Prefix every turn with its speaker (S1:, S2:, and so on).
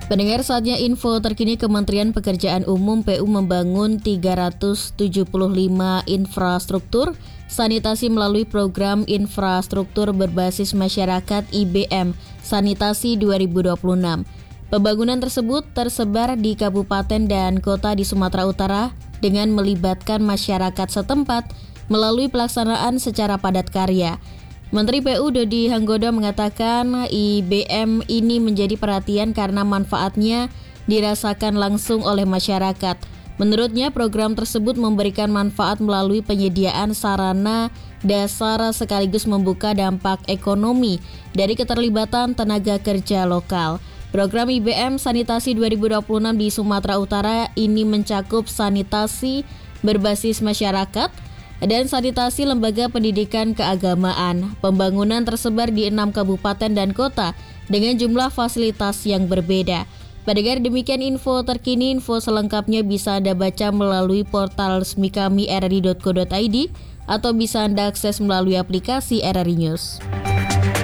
S1: Pendengar, saatnya info terkini. Kementerian Pekerjaan Umum PU membangun 375 infrastruktur sanitasi melalui program infrastruktur berbasis masyarakat IBM Sanitasi 2026. Pembangunan tersebut tersebar di kabupaten dan kota di Sumatera Utara dengan melibatkan masyarakat setempat melalui pelaksanaan secara padat karya. Menteri PU Dodi Hanggodo mengatakan IBM ini menjadi perhatian karena manfaatnya dirasakan langsung oleh masyarakat. Menurutnya, program tersebut memberikan manfaat melalui penyediaan sarana dasar sekaligus membuka dampak ekonomi dari keterlibatan tenaga kerja lokal. Program IBM Sanitasi 2026 di Sumatera Utara ini mencakup sanitasi berbasis masyarakat dan sanitasi lembaga pendidikan keagamaan. Pembangunan tersebar di 6 kabupaten dan kota dengan jumlah fasilitas yang berbeda. Pendengar, demikian info terkini. Info selengkapnya bisa Anda baca melalui portal resmi kami rri.co.id atau bisa Anda akses melalui aplikasi RRI News.